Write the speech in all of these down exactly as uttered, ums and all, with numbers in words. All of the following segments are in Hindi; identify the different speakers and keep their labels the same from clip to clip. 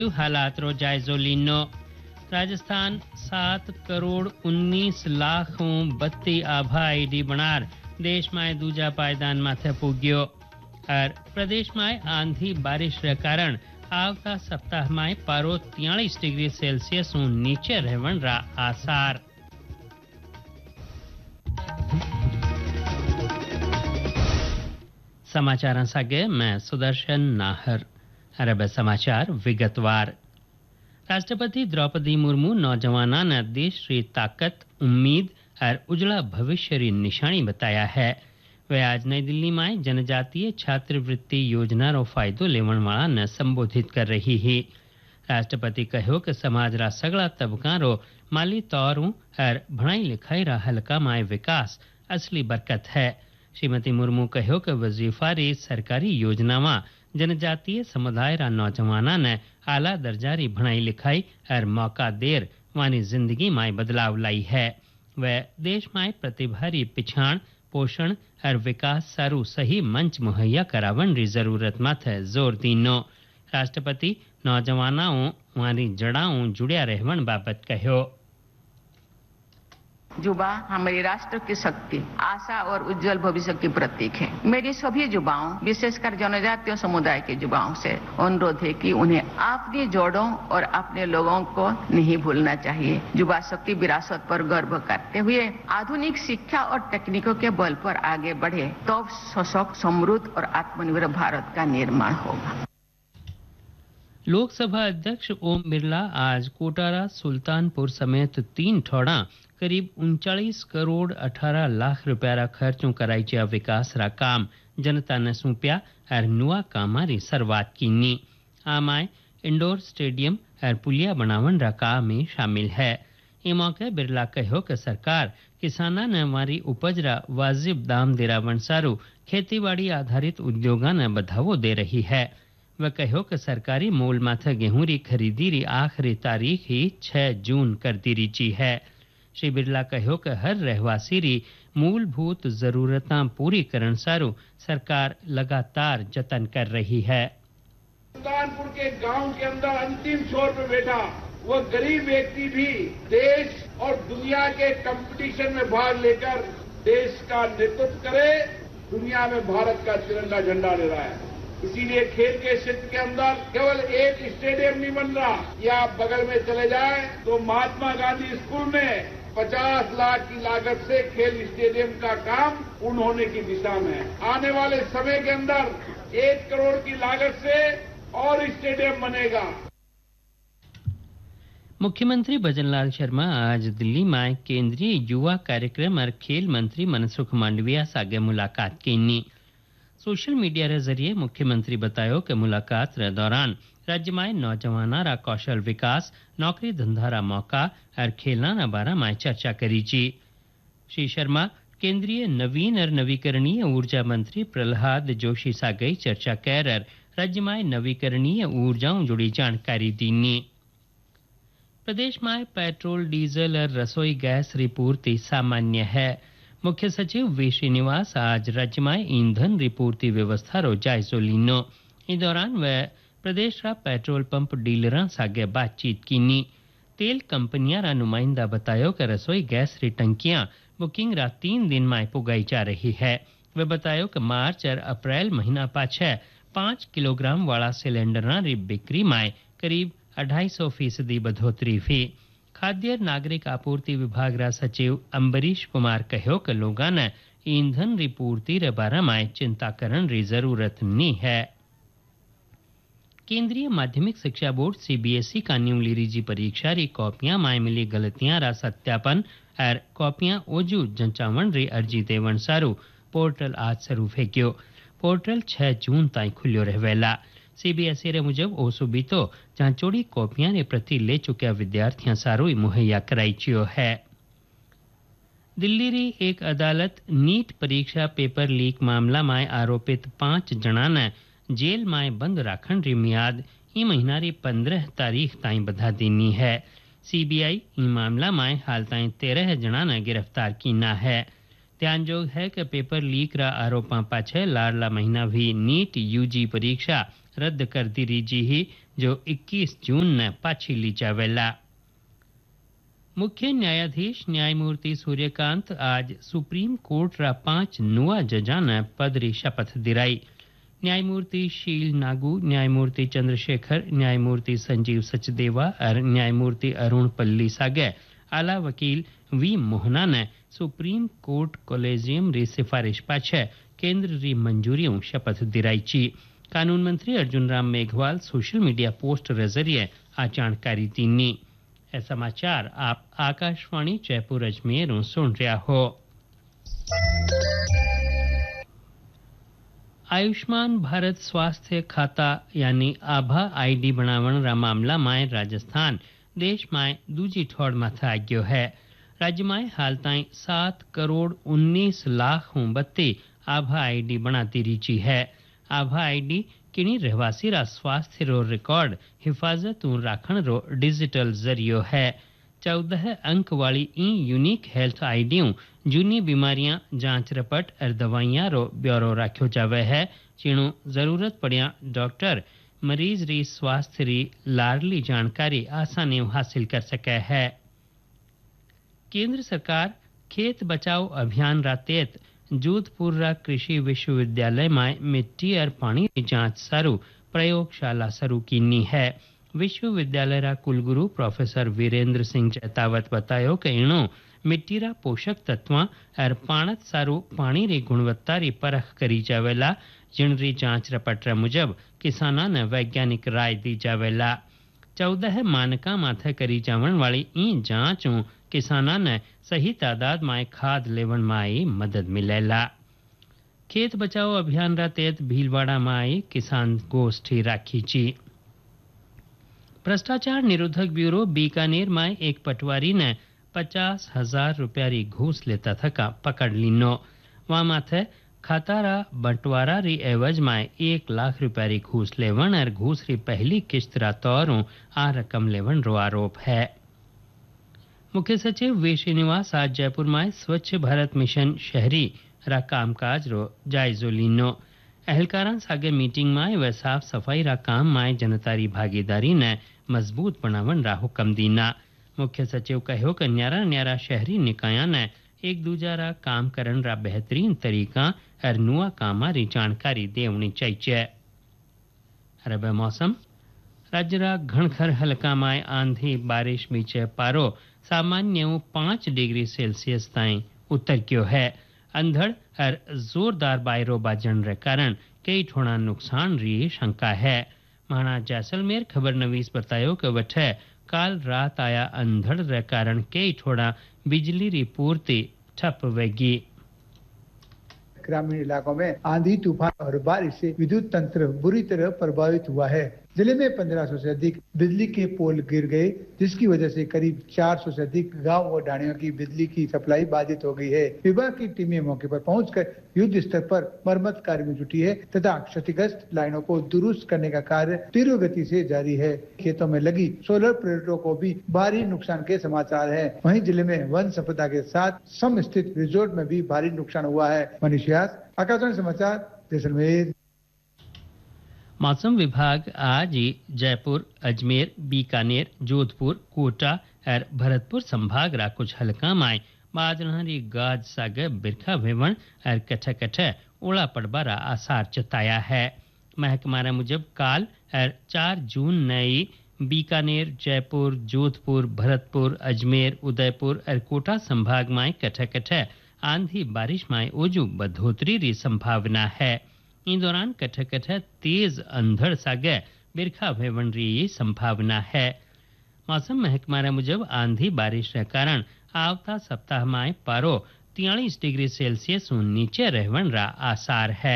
Speaker 1: हालात रो जायजो लीनो। राजस्थान सात करोड़ उन्नीस लाख बत्ती आभा आईडी बनार देश में दूजा पायदान माथे पूग्यो। और प्रदेश में आंधी बारिश रे कारण आवता सप्ताह में पारो तियालीस डिग्री सेल्सियस नीचे रहवन रा आसार। समाचार सागे मैं सुदर्शन नाहर। अरब समाचार विगतवार। राष्ट्रपति द्रौपदी मुर्मू नौजवाना ने देश री ताकत, उम्मीद और उजला भविष्य री निशानी बताया है। वे आज नई दिल्ली में जनजातीय छात्रवृत्ति योजना रो फायदो लेवन वाला ने संबोधित कर रही ही। राष्ट्रपति कहो कि समाज रा सगला तबका रो माली तौर और भणाई लिखाई रा हल्का में विकास असली बरकत है। श्रीमती मुर्मू कहो कि वजीफा री सरकारी योजना में जनजातीय समुदाय रा नौजवाना ने आला दर्जा री भणाई लिखाई और मौका देर वानी जिंदगी में बदलाव लाई है। वह देश में प्रतिभा री पिछाण, पोषण और विकास सारू सही मंच मुहैया करावन री जरूरत माथे जोर दीनो। राष्ट्रपति नौजवानाओं वानी जड़ाओं जुड़िया रहवन बाबत कहो।
Speaker 2: युवा हमारे राष्ट्र की शक्ति, आशा और उज्जवल भविष्य की प्रतीक है। मेरी सभी युवाओं, विशेषकर जनजातीय समुदाय के युवाओं से अनुरोध है कि उन्हें अपनी जड़ों और अपने लोगों को नहीं भूलना चाहिए। युवा शक्ति विरासत पर गर्व करते हुए आधुनिक शिक्षा और तकनीकों के बल पर आगे बढ़े तो सशक्त, समृद्ध और आत्मनिर्भर भारत का निर्माण होगा।
Speaker 1: लोकसभा अध्यक्ष ओम बिरला आज कोटारा, सुल्तानपुर समेत तीन ठोड़ा करीब उनचालीस करोड़ अठारह लाख रुपया खर्चों कराई जा विकास रा काम जनता ने सौंप्या और नुआ कामारी शुरुआत कीनी। आमाय इंडोर स्टेडियम और पुलिया बनावन रा काम में शामिल है। ये मौके बिरला कहो कि सरकार किसाना ने हमारी उपज रा वाजिब दाम दिरावन सारू खेतीबाड़ी आधारित उद्योगा ने बढ़ावो दे रही है। वह कहो कि सरकारी मोल माथे गेहूं री खरीदी री आखिरी तारीख ही छह जून कर दी रीची है। श्री बिरला कहो कि हर रहवासी री मूलभूत जरूरतां पूरी करन सारू सरकार लगातार जतन कर रही है।
Speaker 3: सुल्तानपुर के गांव के अंदर अंतिम छोर पे बैठा वो गरीब व्यक्ति भी देश और दुनिया के कंपटीशन में भाग लेकर देश का नेतृत्व करे, दुनिया में भारत का तिरंगा झंडा ले रहा है। इसीलिए खेल के क्षेत्र के अंदर केवल एक स्टेडियम नहीं बन रहा। या आप बगल में चले जाए तो महात्मा गांधी स्कूल में पचास लाख की लागत से खेल स्टेडियम का काम पूर्ण होने की दिशा में है। आने वाले समय के अंदर एक करोड़ की लागत से और स्टेडियम बनेगा।
Speaker 1: मुख्यमंत्री भजनलाल शर्मा आज दिल्ली में केंद्रीय युवा कार्यक्रम और खेल मंत्री मनसुख मांडविया सागे मुलाकात कीनी। सोशल मीडिया के जरिए मुख्यमंत्री बतायो कि मुलाकात के दौरान राज्य में नौजवाना रा कौशल विकास, नौकरी धंधा रा मौका और खेलना रा बारा में चर्चा करी जी। श्री शर्मा केंद्रीय नवीन और नवीकरणीय ऊर्जा मंत्री प्रहलाद जोशी सागई चर्चा कर राज्य में नवीकरणीय ऊर्जाओं जुड़ी जानकारी दीनी। प्रदेश में पेट्रोल, डीजल और रसोई गैस री पूर्ति सामान्य है। मुख्य सचिव वी श्रीनिवास आज राज्य में ईंधन रिपूर्ति व्यवस्था रो जायजो लीनो। इस दौरान वह प्रदेश रा पेट्रोल पंप डीलर सागे बातचीत कीनी। तेल कंपनियां रा नुमाइंदा बतायो कि रसोई गैस री टंकियां बुकिंग रा तीन दिन में पुगाई जा रही है। वह बतायो कि मार्च और अप्रैल महीना पाछे पांच किलोग्राम वाला सिलेंडर री बिक्री में करीब अढ़ाई सौ फीसदी बढ़ोतरी हुई। खाद्य नागरिक आपूर्ति विभाग रा सचिव अम्बरीश कुमार कहो कि लोगों ने ईंधन री पूर्ति रे बारे में चिंता करन री जरूरत नहीं है। केंद्रीय माध्यमिक शिक्षा बोर्ड सीबीएसई का न्यू लीरीजी परीक्षा री कॉपियां में मिली गलतियां रा सत्यापन और कॉपियां ओजू जंचावन री अर्जी देवन सारू पोर्टल आज शुरू फेक्यो। पोर्टल छह जून ताईं खुल्यो रहेला। सीबीएसई रे मुजब ओ सुबीतो जांचोड़ी कॉपियां ने प्रति ले चुक्या विद्यार्थियां सारू मुहैया कराईचियो है। दिल्ली री एक अदालत नीट परीक्षा पेपर लीक मामला में आरोपित पांच जना ने जेल में बंद राखण री मियाद ई महीना री पंद्रह तारीख ताईं बधा दीनी है। सीबीआई ई मामला में हाल ताईं तेरह जना ने गिरफ्तार कीना है। ध्यानजोग है कि पेपर लीक रा आरोपां पाछे लाडला महीना भी नीट यूजी परीक्षा रद्द कर दी रीजी ही जो इक्कीस जून न पाछी ली जावेला। मुख्य न्यायाधीश न्यायमूर्ति सूर्यकांत आज सुप्रीम कोर्ट रा पांच नुआ जजा न पद री शपथ दिराई। न्यायमूर्ति शील नागू, न्यायमूर्ति चंद्रशेखर, न्यायमूर्ति संजीव सचदेवा और न्यायमूर्ति अरुण पल्ली सागे आला वकील वी मोहना ने सुप्रीम कोर्ट कोलेजियम री सिफारिश पाछे केंद्र री मंजूरियों शपथ दिराई ची। कानून मंत्री Arjun Ram Meghwal social media post रे जरिए आ जानकारी दीनी। ए समाचार आप आकाशवाणी जयपुर अजमेर सुन रहा हो। आयुष्मान भारत स्वास्थ्य खाता यानी आभा आईडी बनावण रा मामला में राजस्थान देश में दूजी ठोड़ माथे आ गयो है। राज्य में हाल ताई सात करोड़ उन्नीस लाख बत्ती आभा आईडी बनाती रीची है। आभा आईडी किनी रहवासी रा स्वास्थ्य रो रिकॉर्ड हिफाजत राखण रो डिजिटल जरियो है। चौदह अंक वाली ई यूनिक हेल्थ आईडियों जूनी बीमारियां जांच रपट और दवाइयां रो ब्यौरो राख्यो जावे है। चीणु जरूरत पड़िया डॉक्टर मरीज री स्वास्थ्य री लाडली जानकारी आसानी हासिल कर सके है। केंद्र सरकार खेत बचाओ अभियान रा तहत जोधपुर रा कृषि विश्वविद्यालय में मिट्टी और पानी की जांच सारू प्रयोगशाला शुरू कीनी है। विश्वविद्यालय रा कुलगुरु प्रोफेसर वीरेंद्र सिंह जैतावत बतायो कि इनो मिट्टी रा पोषक तत्वां और पाणत सारू पानी री गुणवत्ता री परख करी जावेला, जिन री जांच रपट मुजब किसाना ने वैज्ञानिक राय दी जावेला। चौदह मानका माथे करी जावन वाली ई जांचों किसाना ने सही तादाद में खाद लेवन में मदद मिलेला। खेत बचाओ अभियान रा तहत भीलवाड़ा में किसान गोष्ठी राखी ची। भ्रष्टाचार निरोधक ब्यूरो बीकानेर में एक पटवारी ने पचास हजार रुपया री घूस लेता थका पकड़ लीनो। वहां माथे खातारा बंटवारा री एवज में एक लाख रुपया री घूस लेवन और घूस री पहली किस्त रा तौरों आ रकम लेवन रो आरोप है। मुख्य सचिव वी श्रीनिवास आज जयपुर में स्वच्छ भारत मिशन शहरी रा कामकाज रो जायजो लीनो। अहलकारां सागे मीटिंग में व साफ सफाई रा काम में जनता री भागीदारी ने मजबूत बनावन रा हुक्म दीना। मुख्य सचिव कहो कि न्यारा न्यारा शहरी निकायां ने एक दूजा रा काम करन रा बेहतरीन तरीका और नुआ कामा री जानकारी देवनी चाहिए। अरब मौसम राज्य रा घणखर हल्का में आंधी बारिश बीचे पारो सामान्य पांच डिग्री सेल्सियस ताई उतर गयो है। अंधड़ और जोरदार बायरो बाजन रे कारण कई ठोड़ा नुकसान री शंका है। महाना जैसलमेर खबर नवीस बतायो कि वठे काल रात आया अंधड़ रे कारण कई ठोड़ा बिजली री पूर्ति ठप वेगी।
Speaker 4: ग्रामीण इलाकों में आंधी तूफान और बारिश से विद्युत तंत्र बुरी तरह प्रभावित हुआ है। जिले में पंद्रह सौ से अधिक बिजली के पोल गिर गए, जिसकी वजह से करीब चार सौ से अधिक गांव और ढाणियों की बिजली की सप्लाई बाधित हो गई है। विभाग की टीमें मौके पर पहुंचकर युद्ध स्तर पर मरम्मत कार्य में जुटी है तथा क्षतिग्रस्त लाइनों को दुरुस्त करने का कार्य तीव्र गति से जारी है। खेतों में लगी सोलर प्लेटों को भी भारी नुकसान के समाचार है। वहीं जिले में वन संपदा के साथ सम स्थित रिजोर्ट में भी भारी नुकसान हुआ है। मनीष व्यास, आकाशवाणी समाचार, जैसलमेर।
Speaker 1: मौसम विभाग आज जयपुर, अजमेर, बीकानेर, जोधपुर, कोटा और भरतपुर संभाग रा कुछ हल्का में बादलहरी गाज सागे बिरखा भेवण और कठे कठे ओला पड़बा रा आसार जताया है। महकमारा मुजब काल और चार जून नई बीकानेर, जयपुर, जोधपुर, भरतपुर, अजमेर, उदयपुर और कोटा संभाग में कठे कठे आंधी बारिश में ओजू बढ़ोतरी री संभावना है। इन दौरान कठे कठे तेज अंधड़ सागे बिरखा भेवण री संभावना है। मौसम महकमारा मुजब आंधी बारिश के कारण आवता सप्ताह में पारो तियालीस डिग्री सेल्सियस नीचे रहवन रा आसार है।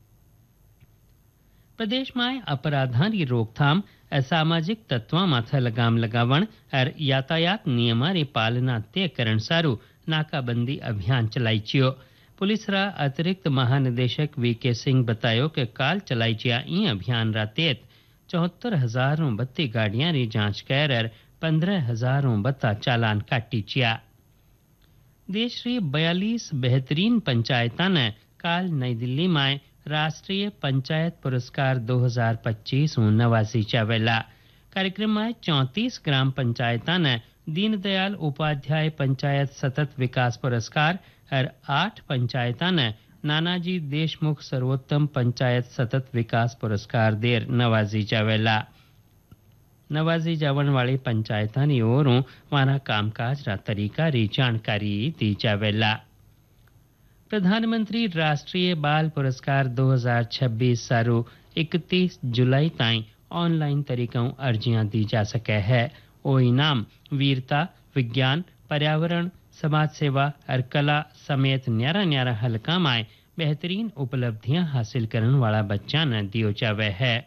Speaker 1: प्रदेश में अपराधां की रोकथाम, असामाजिक तत्वां माथे लगाम लगावण और यातायात नियमां री पालना तय करण सारू नाकाबंदी अभियान चलाई छियो। पुलिस रा अतिरिक्त महानिदेशक वी के सिंह बतायो कि काल चलाई जिया ई अभियान रा तहत चौहत्तर हजारों बत्ती गाड़ियां री जांच कर और पंद्रह हजारों बत्ता चालान काटी चिया। देश री बयालीस बेहतरीन पंचायतां ने काल नई दिल्ली में राष्ट्रीय पंचायत पुरस्कार दो हज़ार पच्चीस नवासी चावेला। कार्यक्रम में चौंतीस ग्राम पंचायतों ने दीनदयाल उपाध्याय पंचायत सतत विकास पुरस्कार और आठ पंचायतों ने नानाजी देशमुख सर्वोत्तम पंचायत सतत विकास पुरस्कार देर नवाजी जावेला। नवाजी जावन वाली पंचायतों की ओरों वाना कामकाज रा तरीका री जानकारी दी जावेला। प्रधानमंत्री राष्ट्रीय बाल पुरस्कार दो हज़ार छब्बीस सारू इकतीस जुलाई ताईं ऑनलाइन तरीकों अर्जियां दी जा सके है। ओ इनाम वीरता, विज्ञान, पर्यावरण, समाज सेवा और कला समेत न्यारा न्यारा हलका में बेहतरीन उपलब्धियां हासिल करने वाला बच्चा न दियो जावे है।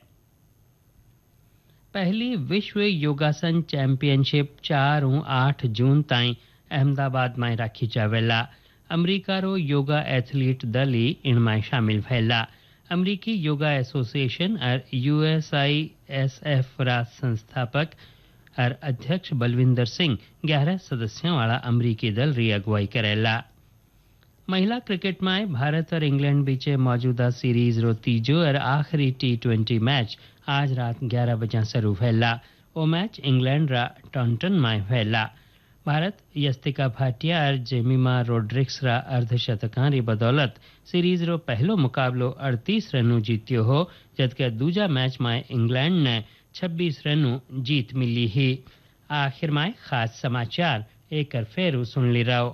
Speaker 1: पहली विश्व योगासन चैंपियनशिप चार और आठ जून ताईं अहमदाबाद में राखी जावेला। अमेरिका रो योगा एथलीट दल इनमें शामिल भैला। अमेरिकी योगा एसोसिएशन और यूएसआईएसएफ रा संस्थापक और अध्यक्ष बलविंदर सिंह ग्यारह सदस्यों वाला अमेरिकी दल री अगुवाई करेला। महिला क्रिकेट में भारत और इंग्लैंड बीच मौजूदा सीरीज रो तीजो और आखिरी टी ट्वेंटी मैच आज रात ग्यारह बजे शुरू भैला। वो मैच इंग्लैंड रा टॉन्टन में भैला। भारत यस्तिका भाटिया और जेमिमा रोड्रिक्स रा अर्धशतकां री बदौलत सीरीज रो पहलो मुकाबलो अड़तीस रनों जीत्यो हो, जबकि दूजा मैच में इंग्लैंड ने छब्बीस रनों जीत मिली ही। आखिर में खास समाचार एक फेरू सुन ली रहो।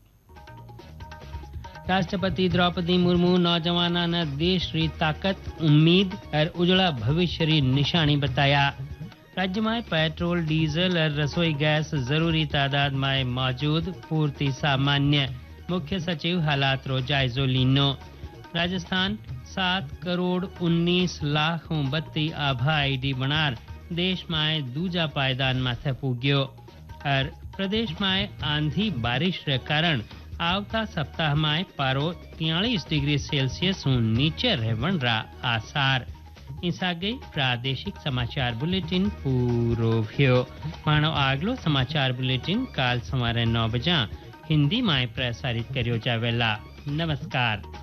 Speaker 1: राष्ट्रपति द्रौपदी मुर्मू नौजवाना ने देश री ताकत, उम्मीद और उजड़ा भविष्य री निशानी बताया। राज्य में पेट्रोल, डीजल और रसोई गैस जरूरी तादाद में मौजूद, पूर्ति सामान्य। मुख्य सचिव हालात रो जायजो लीनो। राजस्थान सात करोड़ उन्नीस लाख बत्ती आभा आईडी बनार देश में दूजा पायदान माथे पूग्यो। और प्रदेश में आंधी बारिश के कारण आवता सप्ताह में पारो तियालीस डिग्री सेल्सियस नीचे रहवन रा आसार। इसा गई प्रादेशिक समाचार बुलेटिन पूरो भ्यो। मानो आगलो समाचार बुलेटिन काल सवारे नौ बजा हिंदी में प्रसारित करियो जावेला। नमस्कार।